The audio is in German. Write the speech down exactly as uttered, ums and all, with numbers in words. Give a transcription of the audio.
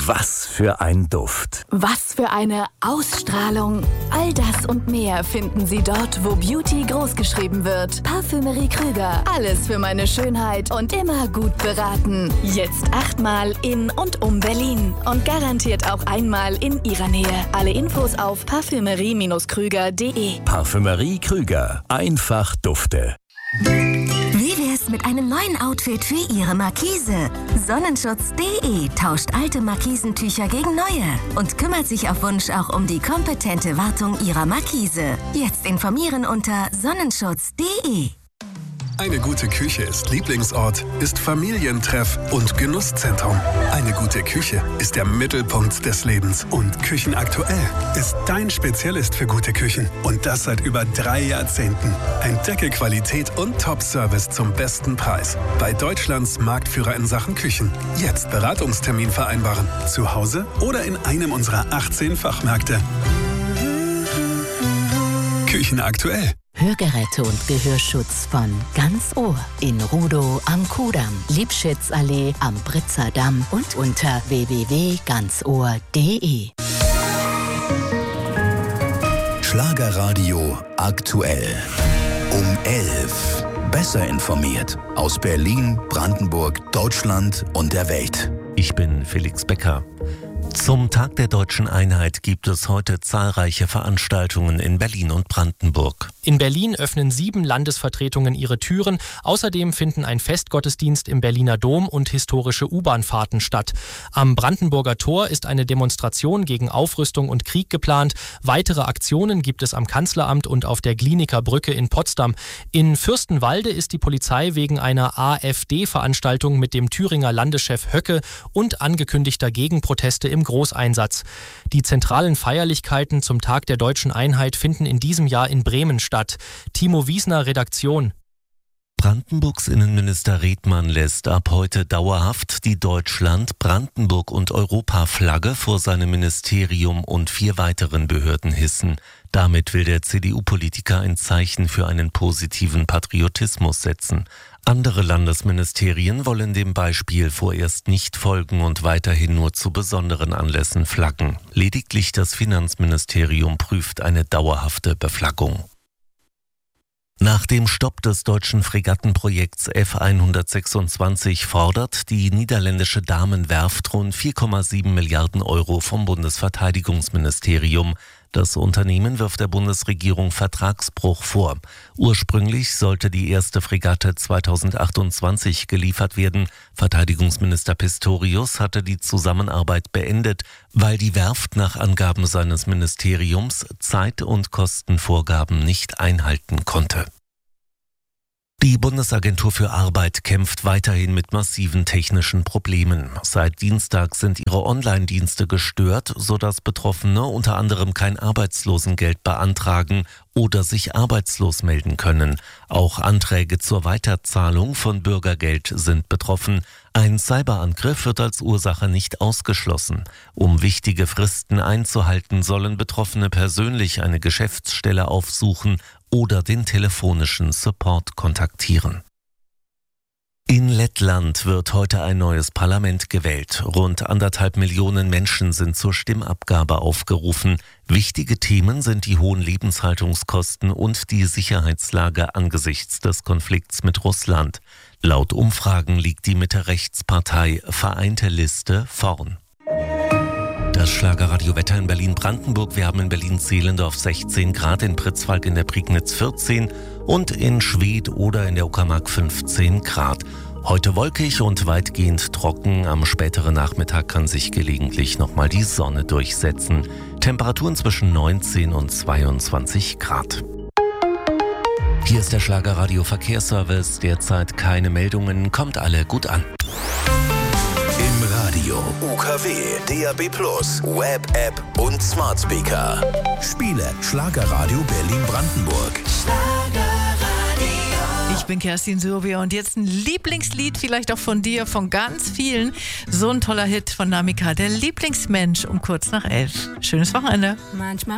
Was für ein Duft. Was für eine Ausstrahlung. All das und mehr finden Sie dort, wo Beauty großgeschrieben wird. Parfümerie Krüger. Alles für meine Schönheit und immer gut beraten. Jetzt achtmal in und um Berlin. Und garantiert auch einmal in Ihrer Nähe. Alle Infos auf parfümerie Krüger punkt de. Parfümerie Krüger. Einfach Dufte. Wie wär's mit einem neuen Outfit für Ihre Markise? Sonnenschutz punkt de tauscht alte Markisentücher gegen neue und kümmert sich auf Wunsch auch um die kompetente Wartung Ihrer Markise. Jetzt informieren unter sonnenschutz punkt de. Eine gute Küche ist Lieblingsort, ist Familientreff und Genusszentrum. Eine gute Küche ist der Mittelpunkt des Lebens. Und Küchenaktuell ist dein Spezialist für gute Küchen. Und das seit über drei Jahrzehnten. Entdecke Qualität und Top-Service zum besten Preis. Bei Deutschlands Marktführer in Sachen Küchen. Jetzt Beratungstermin vereinbaren. Zu Hause oder in einem unserer achtzehn Fachmärkte. Küchenaktuell. Hörgeräte und Gehörschutz von Ganz Ohr in Rudow am Kudamm, Liebschitzallee am Britzer Damm und unter w w w punkt ganz ohr punkt de. Schlagerradio aktuell. Um elf. Besser informiert. Aus Berlin, Brandenburg, Deutschland und der Welt. Ich bin Felix Becker. Zum Tag der Deutschen Einheit gibt es heute zahlreiche Veranstaltungen in Berlin und Brandenburg. In Berlin öffnen sieben Landesvertretungen ihre Türen. Außerdem finden ein Festgottesdienst im Berliner Dom und historische U-Bahn-Fahrten statt. Am Brandenburger Tor ist eine Demonstration gegen Aufrüstung und Krieg geplant. Weitere Aktionen gibt es am Kanzleramt und auf der Glienicker Brücke in Potsdam. In Fürstenwalde ist die Polizei wegen einer AfD-Veranstaltung mit dem Thüringer Landeschef Höcke und angekündigter Gegenproteste im Großeinsatz. Die zentralen Feierlichkeiten zum Tag der Deutschen Einheit finden in diesem Jahr in Bremen statt. Timo Wiesner, Redaktion. Brandenburgs Innenminister Redmann lässt ab heute dauerhaft die Deutschland-, Brandenburg- und Europaflagge vor seinem Ministerium und vier weiteren Behörden hissen. Damit will der C D U-Politiker ein Zeichen für einen positiven Patriotismus setzen. Andere Landesministerien wollen dem Beispiel vorerst nicht folgen und weiterhin nur zu besonderen Anlässen flaggen. Lediglich das Finanzministerium prüft eine dauerhafte Beflaggung. Nach dem Stopp des deutschen Fregattenprojekts F hundertsechsundzwanzig fordert die niederländische Damenwerft rund vier Komma sieben Milliarden Euro vom Bundesverteidigungsministerium. Das Unternehmen wirft der Bundesregierung Vertragsbruch vor. Ursprünglich sollte die erste Fregatte zweitausendachtundzwanzig geliefert werden. Verteidigungsminister Pistorius hatte die Zusammenarbeit beendet, weil die Werft nach Angaben seines Ministeriums Zeit- und Kostenvorgaben nicht einhalten konnte. Die Bundesagentur für Arbeit kämpft weiterhin mit massiven technischen Problemen. Seit Dienstag sind ihre Online-Dienste gestört, sodass Betroffene unter anderem kein Arbeitslosengeld beantragen oder sich arbeitslos melden können. Auch Anträge zur Weiterzahlung von Bürgergeld sind betroffen. Ein Cyberangriff wird als Ursache nicht ausgeschlossen. Um wichtige Fristen einzuhalten, sollen Betroffene persönlich eine Geschäftsstelle aufsuchen oder den telefonischen Support kontaktieren. In Lettland wird heute ein neues Parlament gewählt. Rund anderthalb Millionen Menschen sind zur Stimmabgabe aufgerufen. Wichtige Themen sind die hohen Lebenshaltungskosten und die Sicherheitslage angesichts des Konflikts mit Russland. Laut Umfragen liegt die Mitte-Rechts-Partei Vereinte Liste vorn. Das Schlagerradio-Wetter in Berlin-Brandenburg. Wir haben in Berlin-Zehlendorf sechzehn Grad, in Pritzwalk in der Prignitz vierzehn und in Schwedt oder in der Uckermark fünfzehn Grad. Heute wolkig und weitgehend trocken. Am späteren Nachmittag kann sich gelegentlich nochmal die Sonne durchsetzen. Temperaturen zwischen neunzehn und zweiundzwanzig Grad. Hier ist der Schlagerradio-Verkehrsservice. Derzeit keine Meldungen. Kommt alle gut an. Im Radio, U K W, D A B plus, Web-App und Smart Speaker. Spiele Schlagerradio Berlin-Brandenburg. Ich bin Kerstin Surbier und jetzt ein Lieblingslied, vielleicht auch von dir, von ganz vielen. So ein toller Hit von Namika, der Lieblingsmensch um kurz nach elf. Schönes Wochenende. Manchmal